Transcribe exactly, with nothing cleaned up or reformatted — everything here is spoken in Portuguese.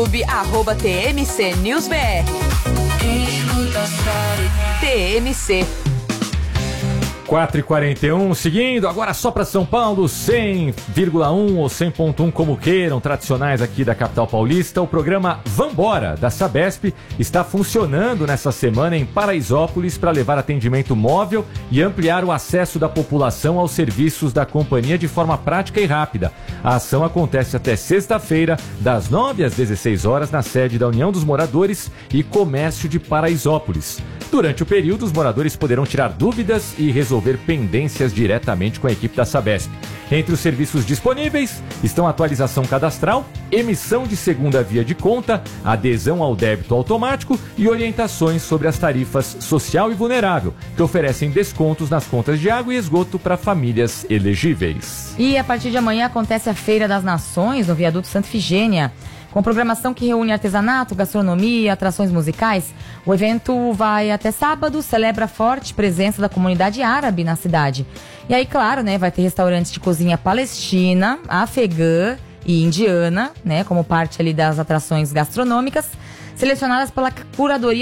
arroba T M C News B R. T M C. quatro e quarenta e um, seguindo agora só para São Paulo, cem vírgula um ou cem ponto um, como queiram, tradicionais aqui da capital paulista. O programa Vambora, da Sabesp, está funcionando nessa semana em Paraisópolis para levar atendimento móvel e ampliar o acesso da população aos serviços da companhia de forma prática e rápida. A ação acontece até sexta-feira, das nove às dezesseis horas, na sede da União dos Moradores e Comércio de Paraisópolis. Durante o período, os moradores poderão tirar dúvidas e resolver pendências diretamente com a equipe da Sabesp. Entre os serviços disponíveis estão atualização cadastral, emissão de segunda via de conta, adesão ao débito automático e orientações sobre as tarifas social e vulnerável, que oferecem descontos nas contas de água e esgoto para famílias elegíveis. E a partir de amanhã acontece a Feira das Nações no Viaduto Santa Efigênia, com programação que reúne artesanato, gastronomia, atrações musicais. O evento vai até sábado, celebra a forte presença da comunidade árabe na cidade. E aí, claro, né, vai ter restaurantes de cozinha palestina, afegã e indiana, né, como parte ali das atrações gastronômicas, selecionadas pela curadoria